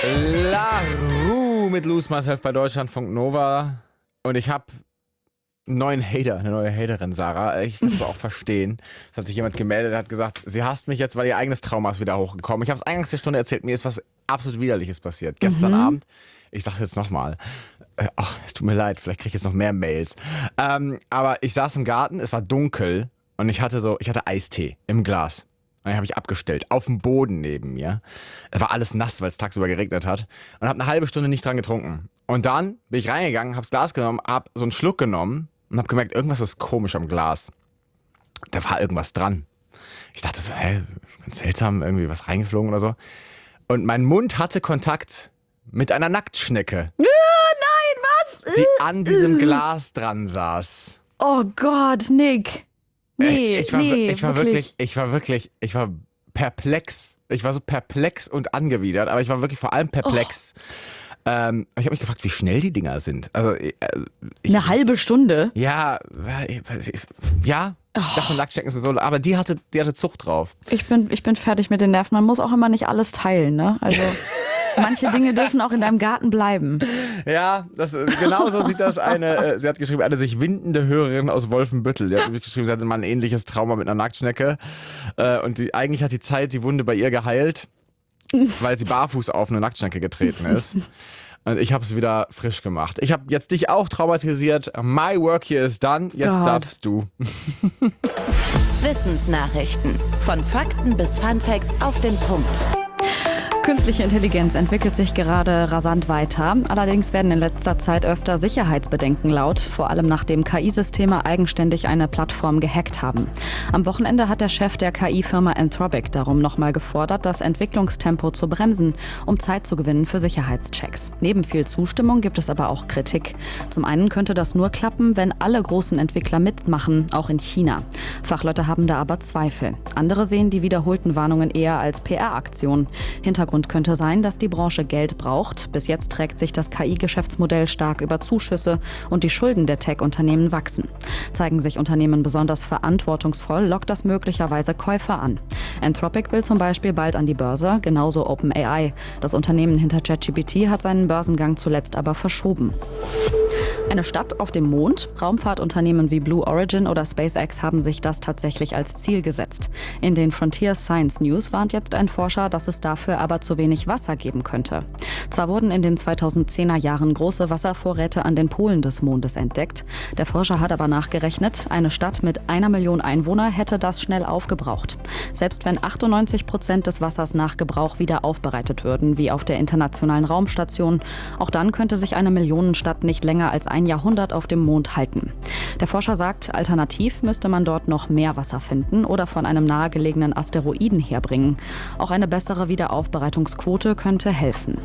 La Rue mit Lose Myself bei Deutschlandfunk Nova. Und ich habe einen neuen Hater, eine neue Haterin, Sarah. Ich kann es auch verstehen. Es hat sich jemand gemeldet, hat gesagt, sie hasst mich jetzt, weil ihr eigenes Trauma ist wieder hochgekommen. Ich habe es eingangs der Stunde erzählt, mir ist was absolut Widerliches passiert. Gestern Abend, ich sage jetzt nochmal, es tut mir leid, vielleicht kriege ich jetzt noch mehr Mails. Aber ich saß im Garten, es war dunkel und ich hatte Eistee im Glas. Und den habe ich abgestellt, auf dem Boden neben mir. Es war alles nass, weil es tagsüber geregnet hat. Und habe eine halbe Stunde nicht dran getrunken. Und dann bin ich reingegangen, habe das Glas genommen, habe so einen Schluck genommen und habe gemerkt, irgendwas ist komisch am Glas. Da war irgendwas dran. Ich dachte so, ganz seltsam, irgendwie was reingeflogen oder so. Und mein Mund hatte Kontakt mit einer Nacktschnecke. Nein, was? Die an diesem Glas dran saß. Oh Gott, Nick. Nee, ich war perplex. Ich war so perplex und angewidert, aber ich war wirklich vor allem perplex. Ich habe mich gefragt, wie schnell die Dinger sind. Also, eine halbe Stunde? Ja. Davon Nacktschnecken sind so, aber die hatte Zucht drauf. Ich bin fertig mit den Nerven. Man muss auch immer nicht alles teilen, ne? Also manche Dinge dürfen auch in deinem Garten bleiben. Ja, genauso sieht das sie hat geschrieben, eine sich windende Hörerin aus Wolfenbüttel. Die hat geschrieben, sie hatte mal ein ähnliches Trauma mit einer Nacktschnecke. Und eigentlich hat die Wunde bei ihr geheilt, weil sie barfuß auf eine Nacktschnecke getreten ist. Und ich habe es wieder frisch gemacht. Ich habe jetzt dich auch traumatisiert. My work here is done. Jetzt darfst du. Wissensnachrichten. Von Fakten bis Funfacts auf den Punkt. Künstliche Intelligenz entwickelt sich gerade rasant weiter. Allerdings werden in letzter Zeit öfter Sicherheitsbedenken laut, vor allem nachdem KI-Systeme eigenständig eine Plattform gehackt haben. Am Wochenende hat der Chef der KI-Firma Anthropic darum nochmal gefordert, das Entwicklungstempo zu bremsen, um Zeit zu gewinnen für Sicherheitschecks. Neben viel Zustimmung gibt es aber auch Kritik. Zum einen könnte das nur klappen, wenn alle großen Entwickler mitmachen, auch in China. Fachleute haben da aber Zweifel. Andere sehen die wiederholten Warnungen eher als PR-Aktion. Hintergrund könnte sein, dass die Branche Geld braucht. Bis jetzt trägt sich das KI-Geschäftsmodell stark über Zuschüsse und die Schulden der Tech-Unternehmen wachsen. Zeigen sich Unternehmen besonders verantwortungsvoll, lockt das möglicherweise Käufer an. Anthropic will zum Beispiel bald an die Börse, genauso OpenAI. Das Unternehmen hinter ChatGPT hat seinen Börsengang zuletzt aber verschoben. Eine Stadt auf dem Mond? Raumfahrtunternehmen wie Blue Origin oder SpaceX haben sich das tatsächlich als Ziel gesetzt. In den Frontier Science News warnt jetzt ein Forscher, dass es dafür aber zu wenig Wasser geben könnte. Zwar wurden in den 2010er Jahren große Wasservorräte an den Polen des Mondes entdeckt. Der Forscher hat aber nachgerechnet, eine Stadt mit 1 Million Einwohnern hätte das schnell aufgebraucht. Selbst wenn 98% des Wassers nach Gebrauch wieder aufbereitet würden, wie auf der Internationalen Raumstation, auch dann könnte sich eine Millionenstadt nicht länger als ein Jahrhundert auf dem Mond halten. Der Forscher sagt, alternativ müsste man dort noch mehr Wasser finden oder von einem nahegelegenen Asteroiden herbringen. Auch eine bessere Wiederaufbereitungsquote könnte helfen.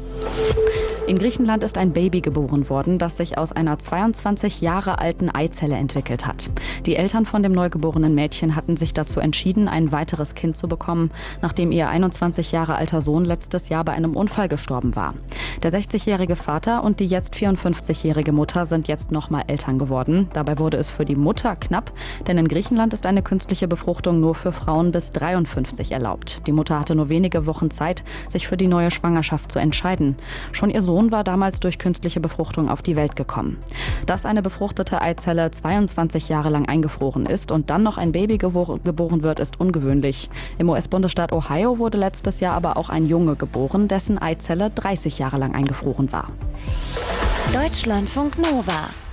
In Griechenland ist ein Baby geboren worden, das sich aus einer 22 Jahre alten Eizelle entwickelt hat. Die Eltern von dem neugeborenen Mädchen hatten sich dazu entschieden, ein weiteres Kind zu bekommen, nachdem ihr 21 Jahre alter Sohn letztes Jahr bei einem Unfall gestorben war. Der 60-jährige Vater und die jetzt 54-jährige Mutter sind jetzt nochmal Eltern geworden. Dabei wurde es für die Mutter knapp, denn in Griechenland ist eine künstliche Befruchtung nur für Frauen bis 53 erlaubt. Die Mutter hatte nur wenige Wochen Zeit, sich für die neue Schwangerschaft zu entscheiden. Schon ihr Sohn war damals durch künstliche Befruchtung auf die Welt gekommen. Dass eine befruchtete Eizelle 22 Jahre lang eingefroren ist und dann noch ein Baby geboren wird, ist ungewöhnlich. Im US-Bundesstaat Ohio wurde letztes Jahr aber auch ein Junge geboren, dessen Eizelle 30 Jahre lang eingefroren war. Deutschlandfunk Nova.